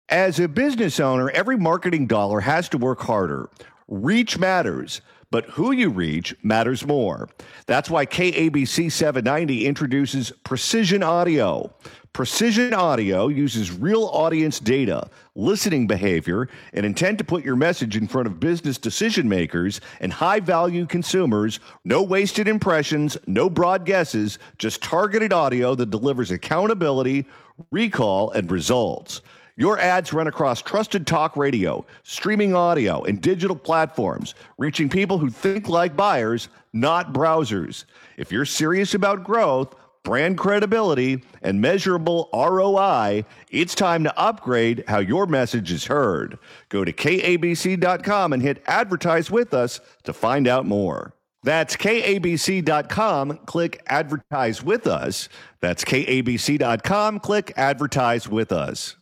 As a business owner, every marketing dollar has to work harder. Reach matters, but who you reach matters more. That's why KABC 790 introduces Precision Audio. Precision Audio uses real audience data, listening behavior, and intent to put your message in front of business decision makers and high-value consumers. No wasted impressions, no broad guesses, just targeted audio that delivers accountability, recall, and results. Your ads run across trusted talk radio, streaming audio, and digital platforms, reaching people who think like buyers, not browsers. If you're serious about growth, brand credibility, and measurable ROI, it's time to upgrade how your message is heard. Go to KABC.com and hit Advertise with Us to find out more. That's KABC.com. Click Advertise with Us. That's KABC.com. Click Advertise with Us.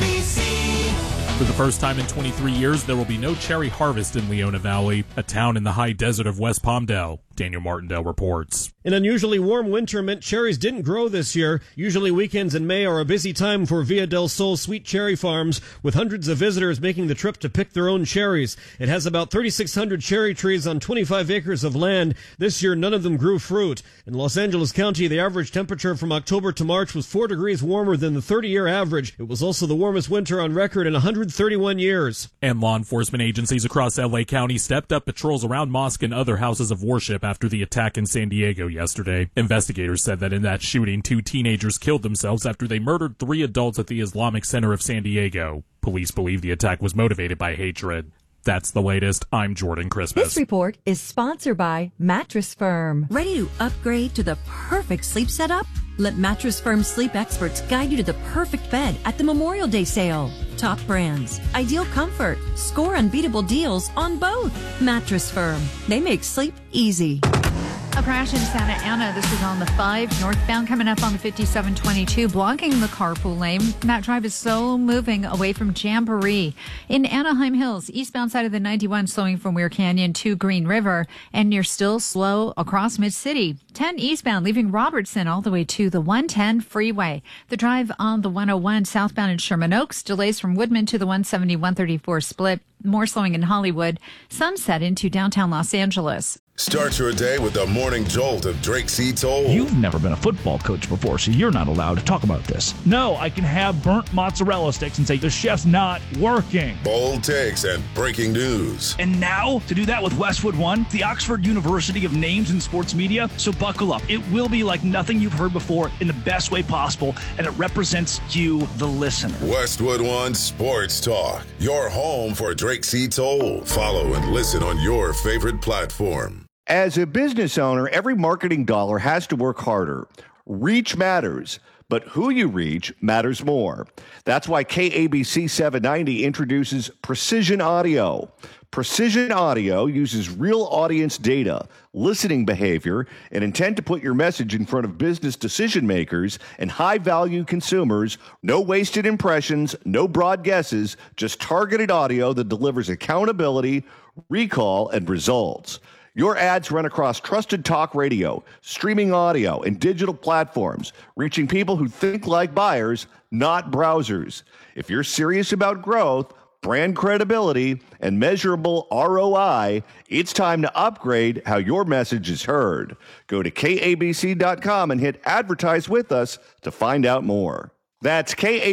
For the first time in 23 years, there will be no cherry harvest in Leona Valley, a town in the high desert of West Palmdale. Daniel Martindale reports. An unusually warm winter meant cherries didn't grow this year. Usually weekends in May are a busy time for Villa del Sol Sweet Cherry Farms, with hundreds of visitors making the trip to pick their own cherries. It has about 3,600 cherry trees on 25 acres of land. This year, none of them grew fruit. In Los Angeles County, the average temperature from October to March was 4 degrees warmer than the 30-year average. It was also the warmest winter on record in 131 years. And law enforcement agencies across L.A. County stepped up patrols around mosques and other houses of worship after the attack in San Diego yesterday. Investigators said that in that shooting, 2 teenagers killed themselves after they murdered 3 adults at the Islamic Center of San Diego. Police believe the attack was motivated by hatred. That's the latest. I'm Jordan Christmas. This report is sponsored by Mattress Firm. Ready to upgrade to the perfect sleep setup? Let Mattress Firm sleep experts guide you to the perfect bed at the Memorial Day sale. Top brands, ideal comfort, score unbeatable deals on both. Mattress Firm. They make sleep easy. A crash in Santa Ana. This is on the 5 northbound coming up on the 5722, blocking the carpool lane. That drive is slow moving away from Jamboree. In Anaheim Hills, eastbound side of the 91, slowing from Weir Canyon to Green River, and you're still slow across Mid-City. 10 eastbound, leaving Robertson all the way to the 110 freeway. The drive on the 101 southbound in Sherman Oaks, delays from Woodman to the 170-134 split. More slowing in Hollywood, Sunset into downtown Los Angeles. Start your day with the morning jolt of Drake C. Toll. You've never been a football coach before, so you're not allowed to talk about this. No, I can have burnt mozzarella sticks and say the chef's not working. Bold takes and breaking news. And now, to do that with Westwood One, the Oxford University of Names in Sports Media. So buckle up. It will be like nothing you've heard before in the best way possible, and it represents you, the listener. Westwood One Sports Talk, your home for Drake C. Toll. Follow and listen on your favorite platform. As a business owner, every marketing dollar has to work harder. Reach matters, but who you reach matters more. That's why KABC 790 introduces Precision Audio. Precision Audio uses real audience data, listening behavior, and intent to put your message in front of business decision makers and high-value consumers. No wasted impressions, no broad guesses, just targeted audio that delivers accountability, recall, and results. Your ads run across trusted talk radio, streaming audio, and digital platforms, reaching people who think like buyers, not browsers. If you're serious about growth, brand credibility, and measurable ROI, it's time to upgrade how your message is heard. Go to KABC.com and hit Advertise with Us to find out more. That's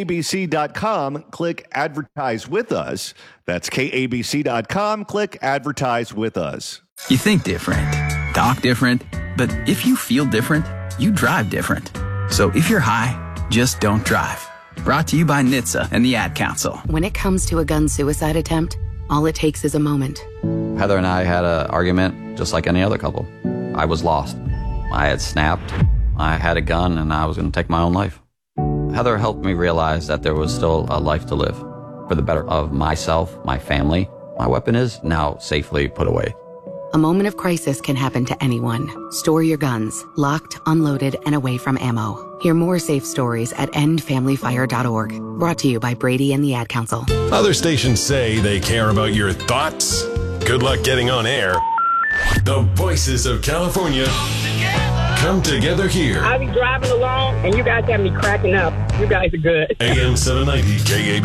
KABC.com. Click Advertise with Us. That's KABC.com. Click Advertise with Us. You think different, talk different, but if you feel different, you drive different. So if you're high, just don't drive. Brought to you by NHTSA and the Ad Council. When it comes to a gun suicide attempt, all it takes is a moment. Heather and I had an argument just like any other couple. I was lost. I had snapped. I had a gun and I was going to take my own life. Heather helped me realize that there was still a life to live for the better of myself, my family. My weapon is now safely put away. A moment of crisis can happen to anyone. Store your guns, locked, unloaded, and away from ammo. Hear more safe stories at endfamilyfire.org. Brought to you by Brady and the Ad Council. Other stations say they care about your thoughts. Good luck getting on air. The voices of California come together here. I'll be driving along, and you guys have me cracking up. You guys are good. AM 790 KAB.